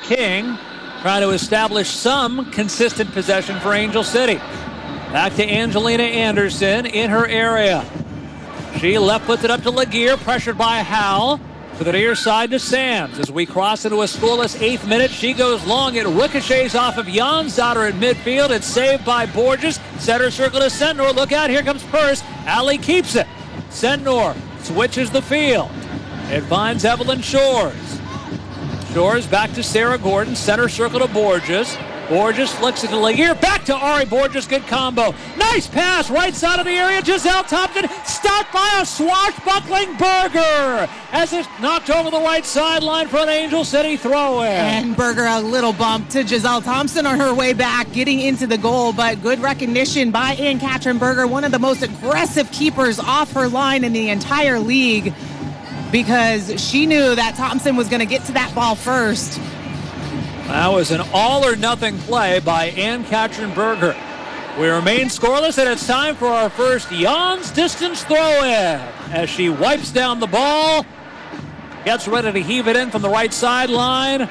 King, trying to establish some consistent possession for Angel City. Back to Angelina Anderson in her area. She left puts it up to Laguerre, pressured by Howell. To the near side to Sams. As we cross into a scoreless 8th minute, she goes long. It ricochets off of Jansdotter at midfield. It's saved by Borges. Center circle to Sentnor. Look out, here comes Purse. Alley keeps it. Sentnor switches the field. It finds Evelyn Shores. Shores back to Sarah Gordon. Center circle to Borges. Borges flicks it to Laguerre. Back to Ari Borges. Good combo. Nice pass. Right side of the area. Giselle Thompson stopped by a swashbuckling Berger as it's knocked over the right sideline for an Angel City throw-in. And Berger a little bump to Giselle Thompson on her way back, getting into the goal. But good recognition by Ann-Katrin Berger, one of the most aggressive keepers off her line in the entire league, because she knew that Thompson was going to get to that ball first. That was an all-or-nothing play by Ann-Katrin Berger. We remain scoreless, and it's time for our first Jans distance throw-in as she wipes down the ball, gets ready to heave it in from the right sideline,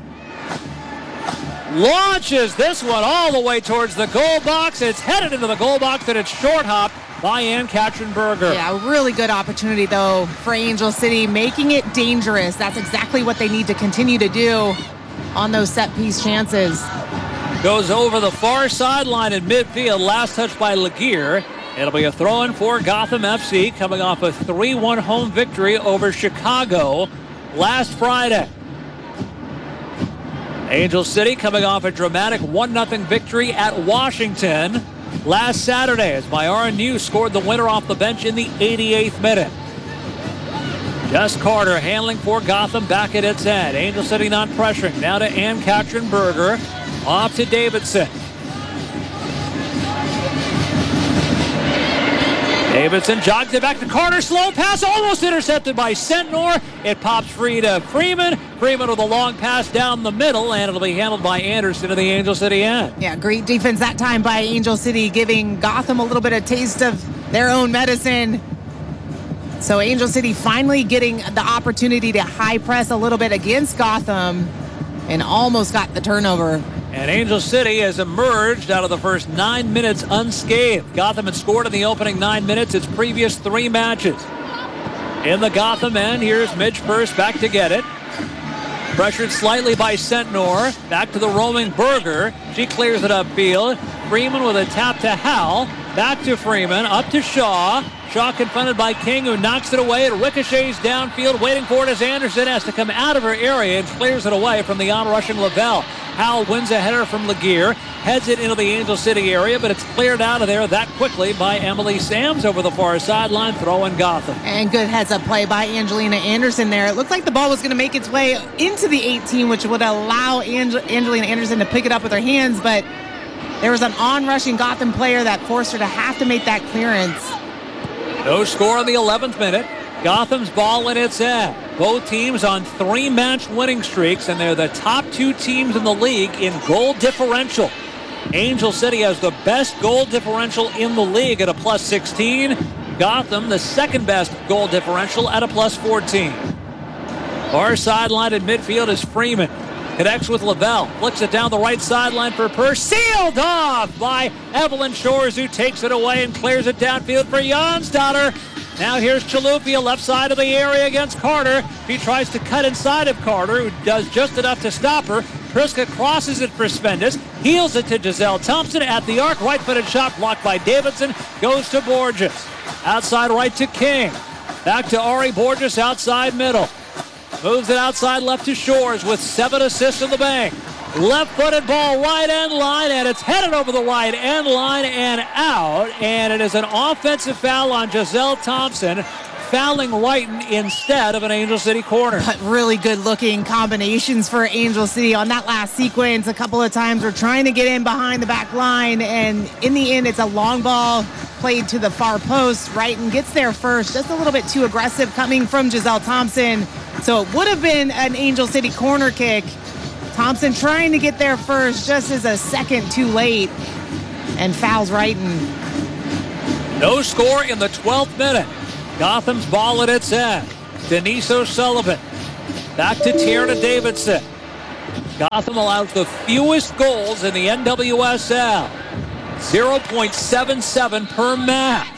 launches this one all the way towards the goal box. It's headed into the goal box, and it's short-hopped by Ann-Katrin Berger. Yeah, really good opportunity, though, for Angel City, making it dangerous. That's exactly what they need to continue to do on those set-piece chances. Goes over the far sideline in midfield. Last touch by Laguerre. It'll be a throw-in for Gotham FC, coming off a 3-1 home victory over Chicago last Friday. Angel City coming off a dramatic 1-0 victory at Washington last Saturday as Myara New scored the winner off the bench in the 88th minute. Jess Carter handling for Gotham back at its end. Angel City not pressuring. Now to Ann-Katrin Berger. Off to Davidson. Davidson jogs it back to Carter. Slow pass almost intercepted by Sentnor. It pops free to Freeman. Freeman with a long pass down the middle, and it'll be handled by Anderson to the Angel City end. Yeah, great defense that time by Angel City, giving Gotham a little bit of taste of their own medicine. So Angel City finally getting the opportunity to high press a little bit against Gotham and almost got the turnover. And Angel City has emerged out of the first 9 minutes unscathed. Gotham had scored in the opening 9 minutes its previous 3 matches. In the Gotham end, here's Midge Purse back to get it. Pressured slightly by Sentnor. Back to the roaming Berger. She clears it upfield. Freeman with a tap to Howell. Back to Freeman. Up to Shaw. Shaw confronted by King, who knocks it away. It ricochets downfield. Waiting for it as Anderson has to come out of her area and clears it away from the onrushing Lavelle. Howell wins a header from Laguerre. Heads it into the Angel City area, but it's cleared out of there that quickly by Emily Sams over the far sideline, throwing Gotham. And good heads-up play by Angelina Anderson there. It looked like the ball was going to make its way into the 18, which would allow Angelina Anderson to pick it up with her hands, but there was an onrushing Gotham player that forced her to have to make that clearance. No score in the 11th minute. Gotham's ball in its end. Both teams on 3-match winning streaks, and they're the top 2 teams in the league in goal differential. Angel City has the best goal differential in the league at a +16. Gotham, the second best goal differential at a +14. Far sideline in midfield is Freeman. Connects with Lavelle. Flicks it down the right sideline for Purse. Sealed off by Evelyn Shores, who takes it away and clears it downfield for Jansdotter. Now here's Chalupia, left side of the area against Carter. He tries to cut inside of Carter, who does just enough to stop her. Priska crosses it for Spendes. Heels it to Giselle Thompson at the arc. Right-footed shot blocked by Davidson. Goes to Borges. Outside right to King. Back to Ari Borges, outside middle. Moves it outside left to Shores with 7 assists in the bank. Left-footed ball, right end line, and it's headed over the right end line and out. And it is an offensive foul on Giselle Thompson, fouling Wrighton instead of an Angel City corner. But really good-looking combinations for Angel City on that last sequence. A couple of times we're trying to get in behind the back line, and in the end, it's a long ball played to the far post. Wrighton gets there first, just a little bit too aggressive coming from Giselle Thompson. So it would have been an Angel City corner kick. Thompson trying to get there first, just as a second too late, and fouls Wrighton. No score in the 12th minute. Gotham's ball at its end. Denise O'Sullivan. Back to Tierna Davidson. Gotham allows the fewest goals in the NWSL. 0.77 per match.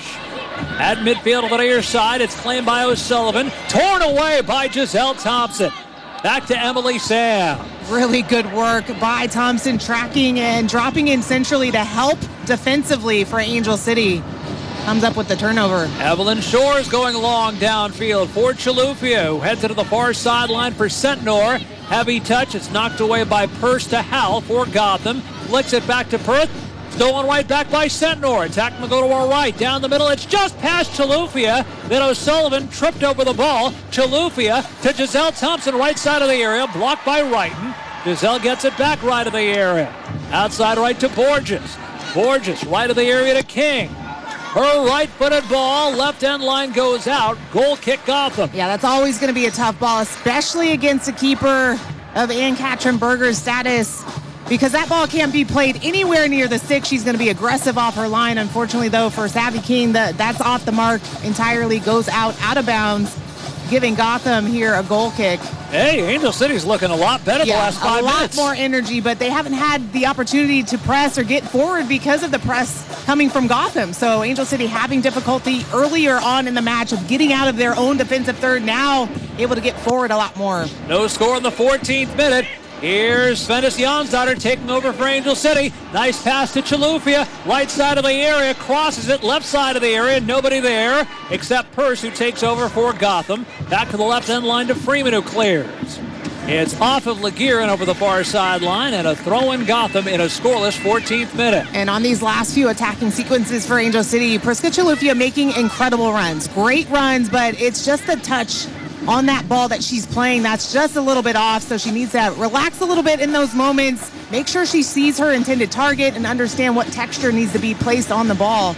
At midfield on the near side, it's claimed by O'Sullivan. Torn away by Giselle Thompson. Back to Emily Sam. Really good work by Thompson, tracking and dropping in centrally to help defensively for Angel City. Comes up with the turnover. Evelyn Shores going long downfield for Chilufya, who heads into the far sideline for Sentnor. Heavy touch. It's knocked away by Purse to Howell for Gotham. Flicks it back to Perth. Stolen right back by Sentnor. Attack will go to our right. Down the middle. It's just past Chilufya. Then O'Sullivan tripped over the ball. Chilufya to Giselle Thompson, right side of the area. Blocked by Wrighton. Giselle gets it back right of the area. Outside right to Borges. Borges right of the area to King. Her right-footed ball, left end line goes out. Goal kick Gotham. Yeah, that's always going to be a tough ball, especially against a keeper of Ann-Katrin Berger's status, because that ball can't be played anywhere near the stick. She's going to be aggressive off her line. Unfortunately, though, for Savvy King, that's off the mark entirely, goes out of bounds, giving Gotham here a goal kick. Hey, Angel City's looking a lot better the last 5 minutes. A lot more energy, but they haven't had the opportunity to press or get forward because of the press coming from Gotham. So Angel City having difficulty earlier on in the match of getting out of their own defensive third, now able to get forward a lot more. No score in the 14th minute. Here's Svendis Jonsdottir taking over for Angel City. Nice pass to Chilufya. Right side of the area. Crosses it. Left side of the area. Nobody there except Purse, who takes over for Gotham. Back to the left end line to Freeman, who clears. It's off of Laguerre and over the far sideline, and a throw in Gotham in a scoreless 14th minute. And on these last few attacking sequences for Angel City, Priska Chilufya making incredible runs. Great runs, but it's just the touch on that ball that she's playing that's just a little bit off, so she needs to relax a little bit in those moments, make sure she sees her intended target and understand what texture needs to be placed on the ball.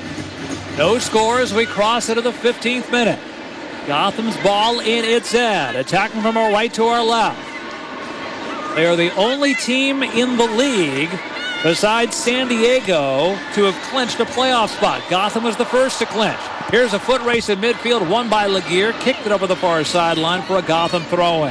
No score as we cross into the 15th minute. Gotham's ball in its end, attacking from our right to our left. They are the only team in the league besides San Diego to have clinched a playoff spot. Gotham was the first to clinch. Here's a foot race in midfield, won by Laguerre, kicked it over the far sideline for a Gotham throw-in.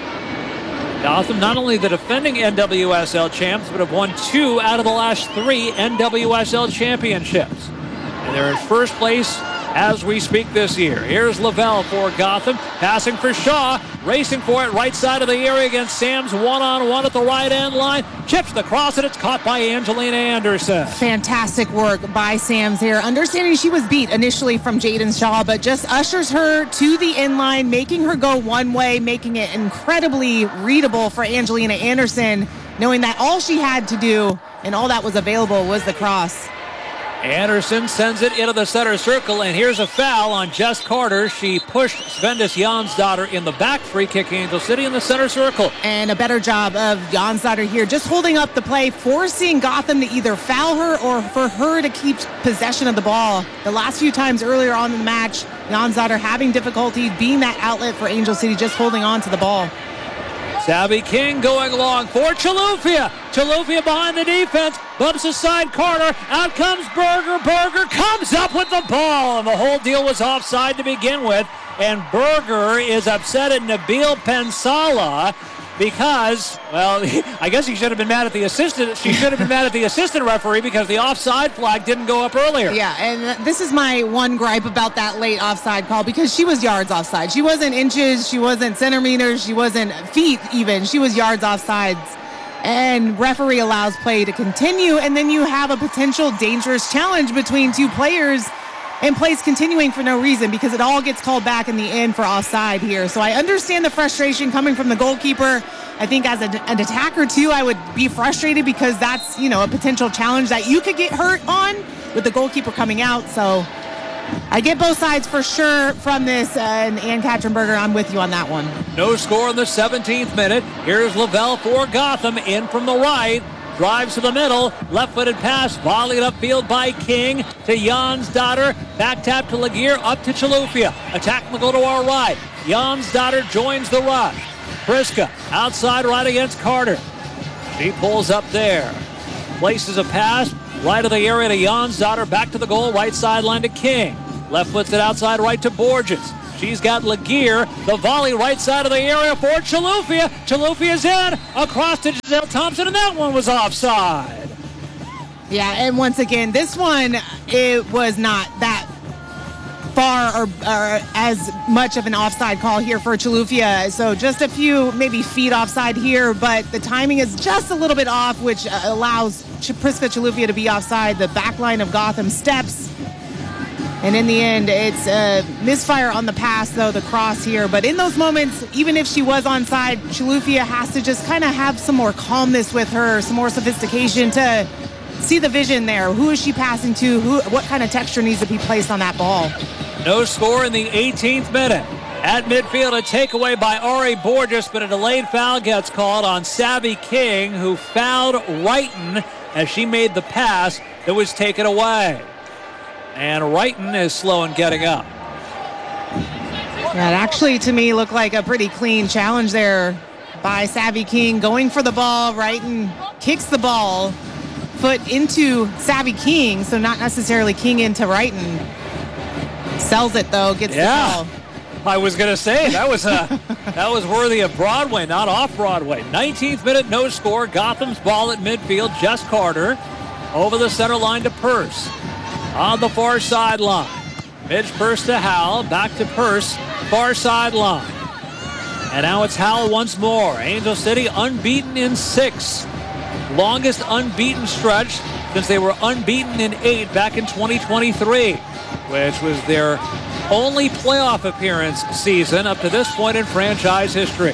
Gotham, not only the defending NWSL champs, but have won 2 out of the last 3 NWSL championships. And they're in first place as we speak this year. Here's Lavelle for Gotham, passing for Shaw, racing for it, right side of the area against Sam's one-on-one at the right end line. Chips the cross, and it's caught by Angelina Anderson. Fantastic work by Sam's here. Understanding she was beat initially from Jaden Shaw, but just ushers her to the end line, making her go one way, making it incredibly readable for Angelina Anderson, knowing that all she had to do and all that was available was the cross. Anderson sends it into the center circle, and here's a foul on Jess Carter. She pushed Svendis Jonsdottir in the back, free kick Angel City in the center circle. And a better job of Jonsdottir here, just holding up the play, forcing Gotham to either foul her or for her to keep possession of the ball. The last few times earlier on in the match, Jonsdottir having difficulty being that outlet for Angel City, just holding on to the ball. Savvy King going long for Chilufya. Chilufya behind the defense. Bumps aside Carter. Out comes Berger. Berger comes up with the ball. And the whole deal was offside to begin with. And Berger is upset at Nabil Pensala because, well, I guess he should have been mad at the assistant. She should have been mad at the assistant referee because the offside flag didn't go up earlier. Yeah, and this is my one gripe about that late offside call, because she was yards offside. She wasn't inches, she wasn't centimeters, she wasn't feet even. She was yards offsides. And referee allows play to continue, and then you have a potential dangerous challenge between two players, and plays continuing for no reason because it all gets called back in the end for offside here. So I understand the frustration coming from the goalkeeper. I think as an attacker too, I would be frustrated because that's, a potential challenge that you could get hurt on with the goalkeeper coming out. So I get both sides for sure from this, and Ann-Katrin Berger, I'm with you on that one. No score in the 17th minute. Here's Lavelle for Gotham, in from the right. Drives to the middle, left-footed pass, volleyed upfield by King to Jonsdottir. Back tap to Laguerre, up to Chilufya. Attack will go to our right. Jonsdottir joins the rush. Priska outside right against Carter. She pulls up there. Places a pass right of the area to Jonsdottir. Back to the goal, right sideline to King. Left foots it outside right to Borges. She's got Laguerre. The volley right side of the area for Chilufya. Chilufia's in. Across to Giselle Thompson, and that one was offside. Yeah, and once again, this one, it was not that far or as much of an offside call here for Chilufya. So just a few maybe feet offside here, but the timing is just a little bit off, which allows Priska Chilufya to be offside. The back line of Gotham steps. And in the end, it's a misfire on the pass, though, the cross here. But in those moments, even if she was onside, Chilufya has to just kind of have some more calmness with her, some more sophistication to see the vision there. Who is she passing to? What kind of texture needs to be placed on that ball? No score in the 18th minute. At midfield, a takeaway by Ari Borges, but a delayed foul gets called on Savvy King, who fouled Wrighton as she made the pass that was taken away. And Wrighton is slow in getting up. Yeah, it actually, to me, looked like a pretty clean challenge there by Savvy King. Going for the ball, Wrighton kicks the ball, foot into Savvy King, so not necessarily King into Wrighton. Sells it, though, gets the call. I was going to say, that was worthy of Broadway, not off Broadway. 19th minute, no score. Gotham's ball at midfield. Jess Carter over the center line to Purse. On the far sideline. Midge Purse to Howell. Back to Purse. Far sideline. And now it's Howell once more. Angel City unbeaten in 6. Longest unbeaten stretch since they were unbeaten in 8 back in 2023, which was their only playoff appearance season up to this point in franchise history.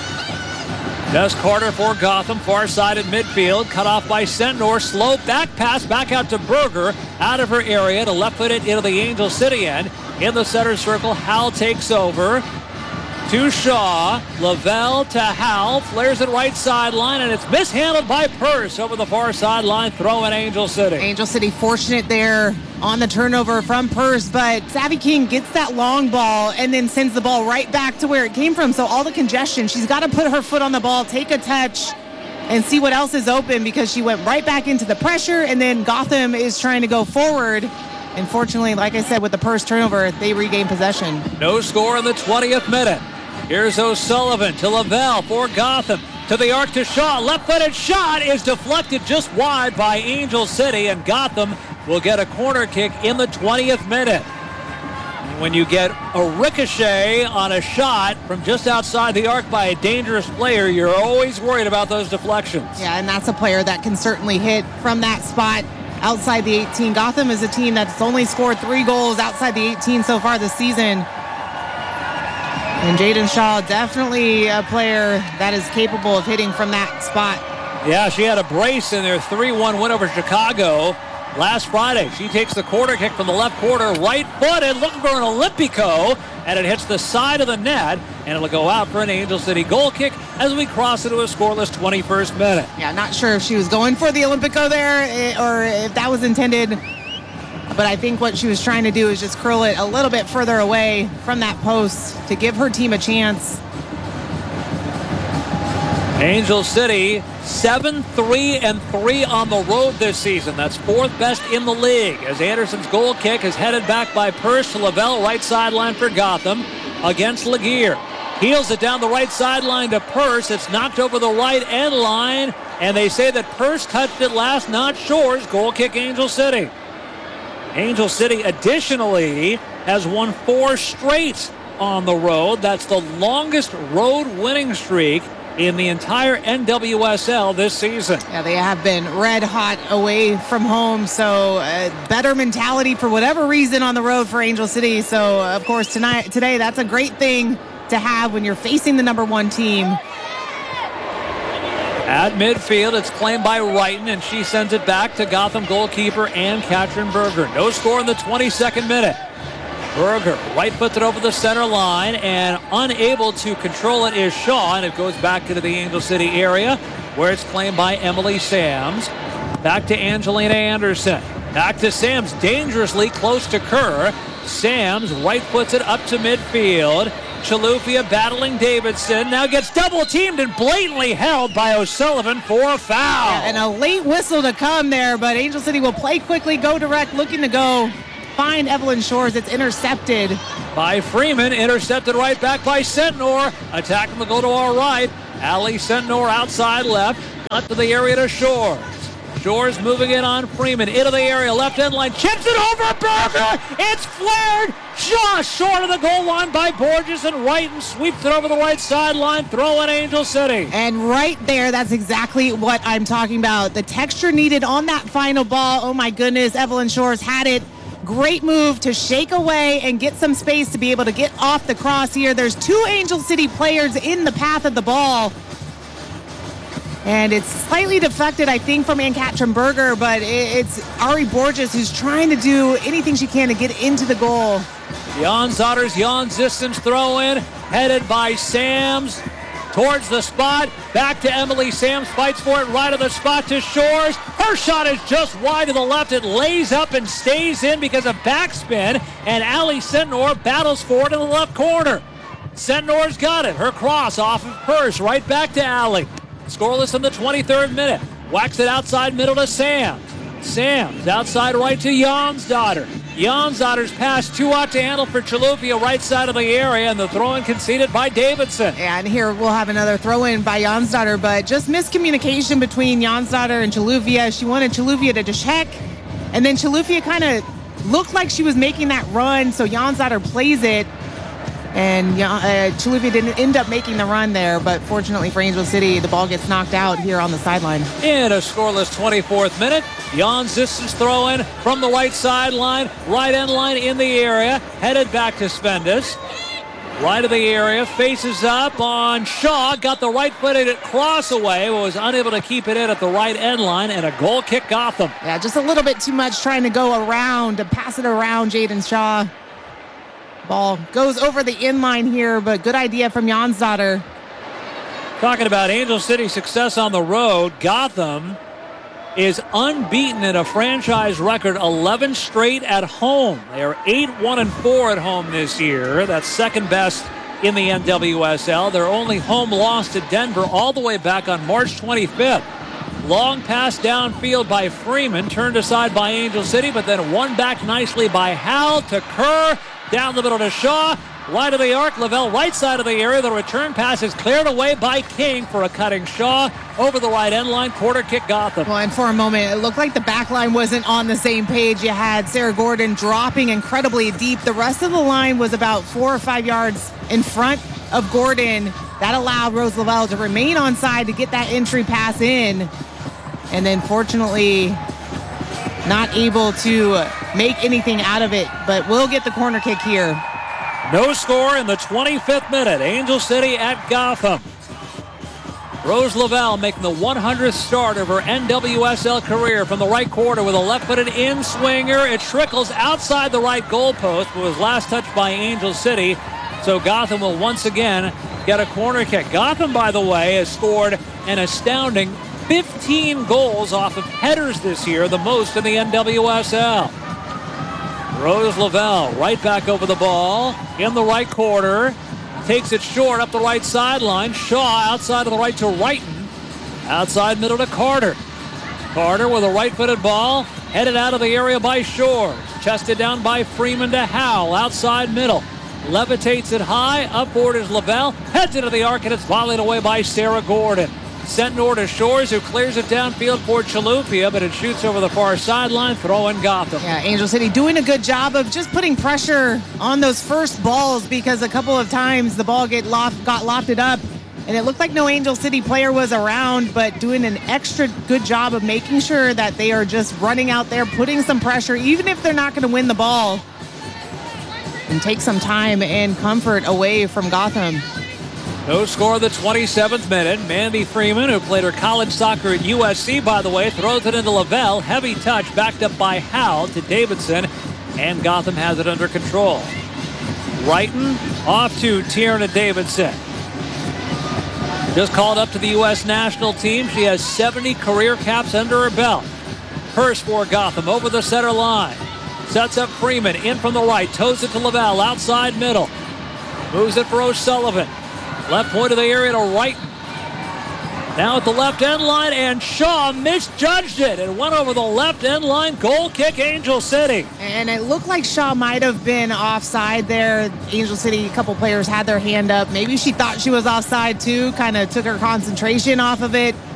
Jess Carter for Gotham, far side at midfield, cut off by Sendor. Slow back pass back out to Berger, out of her area to left foot it into the Angel City end. In the center circle, Howell takes over to Shaw. Lavelle to Howell, flares it right sideline, and it's mishandled by Purse over the far sideline, throw in Angel City. Angel City fortunate there on the turnover from Purse, but Savvy King gets that long ball and then sends the ball right back to where it came from. So all the congestion, she's got to put her foot on the ball, take a touch, and see what else is open, because she went right back into the pressure, and then Gotham is trying to go forward. And fortunately, like I said, with the Purse turnover, they regain possession. No score in the 20th minute. Here's O'Sullivan to Lavelle for Gotham. To the arc to Shaw. Left-footed shot is deflected just wide by Angel City, and Gotham will get a corner kick in the 20th minute. When you get a ricochet on a shot from just outside the arc by a dangerous player, you're always worried about those deflections. Yeah, and that's a player that can certainly hit from that spot outside the 18. Gotham is a team that's only scored 3 goals outside the 18 so far this season. And Jaden Shaw, definitely a player that is capable of hitting from that spot. Yeah, she had a brace in their 3-1 win over Chicago last Friday. She takes the corner kick from the left corner, right-footed, looking for an Olympico, and it hits the side of the net, and it'll go out for an Angel City goal kick as we cross into a scoreless 21st minute. Yeah, not sure if she was going for the Olympico there or if that was intended. But I think what she was trying to do is just curl it a little bit further away from that post to give her team a chance. Angel City 7-3-3 on the road this season. That's 4th best in the league, as Anderson's goal kick is headed back by Purse to Lavelle, right sideline for Gotham against Laguerre. Heels it down the right sideline to Purse. It's knocked over the right end line, and they say that Purse touched it last, not Shores. Goal kick Angel City. Angel City additionally has won 4 straight on the road. That's the longest road winning streak in the entire NWSL this season. Yeah, they have been red hot away from home, so better mentality for whatever reason on the road for Angel City. So, of course, today, that's a great thing to have when you're facing the number 1 team. At midfield, it's claimed by Wrighton, and she sends it back to Gotham goalkeeper Ann Katrin Berger. No score in the 22nd minute. Berger right-footed over the center line, and unable to control it is Shaw, and it goes back into the Angel City area, where it's claimed by Emily Sams. Back to Angelina Anderson. Back to Sams, dangerously close to Kerr. Sams right-foots it up to midfield. Chilufya battling Davidson, now gets double-teamed and blatantly held by O'Sullivan for a foul. Yeah, and a late whistle to come there, but Angel City will play quickly, go direct, looking to go find Evelyn Shores. It's intercepted by Freeman, intercepted right back by Sentnor. Attacking the goal to our right. Allie Sentnor outside left. Up to the area to Shores. Shores moving in on Freeman. Into the area, left end line. Chips it over Berger. It's flared. Just short of the goal line by Borges, and Wrighton sweeps it over the right sideline. Throw in Angel City. And right there, that's exactly what I'm talking about. The texture needed on that final ball. Oh my goodness, Evelyn Shores had it. Great move to shake away and get some space to be able to get off the cross here. There's 2 Angel City players in the path of the ball. And it's slightly deflected, I think, from Ann-Katrin Berger, but it's Ari Borges who's trying to do anything she can to get into the goal. Jonsdottir's Jan Zistens throw in, headed by Sams. Towards the spot, back to Emily Sams, fights for it, right of the spot to Shores. Her shot is just wide to the left. It lays up and stays in because of backspin, and Allie Sentnor battles for it in the left corner. Sentnor's got it. Her cross off of Purse, right back to Allie. Scoreless in the 23rd minute. Whacks it outside middle to Sams. Sams outside right to Jonsdottir. Jonsdottir's pass too out to handle for Chilufya, right side of the area, and the throw-in conceded by Davidson. And here we'll have another throw-in by Jonsdottir, but just miscommunication between Jonsdottir and Chilufya. She wanted Chilufya to check, and then Chilufya kind of looked like she was making that run, so Jonsdottir plays it. And Chilufya didn't end up making the run there, but fortunately for Angel City, the ball gets knocked out here on the sideline. In a scoreless 24th minute, Jan Zistens throw in from the right sideline, right end line in the area, headed back to Spendes. Right of the area, faces up on Shaw, got the right-footed cross away, but was unable to keep it in at the right end line, and a goal kick Gotham. Yeah, just a little bit too much trying to go around, to pass it around Jaden Shaw. Ball goes over the inline here, but good idea from Jonsdottir. Talking about Angel City's success on the road, Gotham is unbeaten in a franchise record 11 straight at home. They are 8-1-4 at home this year. That's second best in the NWSL. Their only home loss to Denver all the way back on March 25th. Long pass downfield by Freeman, turned aside by Angel City, but then won back nicely by Howell to Kerr. Down the middle to Shaw, right of the arc, Lavelle right side of the area. The return pass is cleared away by King for a cutting Shaw over the right end line. Quarter kick Gotham. Well, and for a moment, it looked like the back line wasn't on the same page. You had Sarah Gordon dropping incredibly deep. The rest of the line was about 4 or 5 yards in front of Gordon. That allowed Rose Lavelle to remain onside to get that entry pass in. And then fortunately, not able to make anything out of it, but we'll get the corner kick here. No score in the 25th minute. Angel City at Gotham. Rose Lavelle making the 100th start of her NWSL career from the right quarter with a left-footed in-swinger. It trickles outside the right goalpost, but was last touched by Angel City. So Gotham will once again get a corner kick. Gotham, by the way, has scored an astounding 15 goals off of headers this year, the most in the NWSL. Rose Lavelle right back over the ball in the right corner. Takes it short up the right sideline. Shaw outside of the right to Wrighton. Outside middle to Carter. Carter with a right-footed ball. Headed out of the area by Shores. Chested down by Freeman to Howell. Outside middle. Levitates it high. Upward is Lavelle. Heads into the arc and it's volleyed away by Sarah Gordon. Sentnor to Shores, who clears it downfield for Chilufya, but it shoots over the far sideline. Throw in Gotham. Yeah, Angel City doing a good job of just putting pressure on those first balls, because a couple of times the ball got lofted up, and it looked like no Angel City player was around, but doing an extra good job of making sure that they are just running out there, putting some pressure, even if they're not going to win the ball, and take some time and comfort away from Gotham. No score in the 27th minute. Mandy Freeman, who played her college soccer at USC, by the way, throws it into Lavelle. Heavy touch, backed up by Howell to Davidson, and Gotham has it under control. Wrighton off to Tierna Davidson. Just called up to the U.S. national team. She has 70 career caps under her belt. Hurst for Gotham over the center line. Sets up Freeman in from the right. Toes it to Lavelle outside middle. Moves it for O'Sullivan. Left point of the area to Wrighton. Now at the left end line, and Shaw misjudged it. It went over the left end line. Goal kick, Angel City. And it looked like Shaw might have been offside there. Angel City, a couple players had their hand up. Maybe she thought she was offside too, kind of took her concentration off of it.